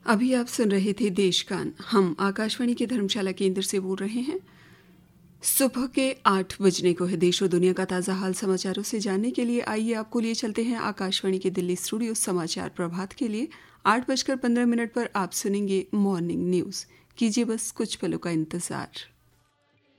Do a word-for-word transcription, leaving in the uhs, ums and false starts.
अभी आप सुन रहे थे देशगान। हम आकाशवाणी के धर्मशाला केंद्र से बोल रहे हैं। सुबह के आठ बजने को है। देश और दुनिया का ताज़ा हाल समाचारों से जानने के लिए आइए आपको लिए चलते हैं आकाशवाणी के दिल्ली स्टूडियो। समाचार प्रभात के लिए आठ बजकर पंद्रह मिनट पर आप सुनेंगे मॉर्निंग न्यूज़। कीजिए बस कुछ पलों का इंतज़ार।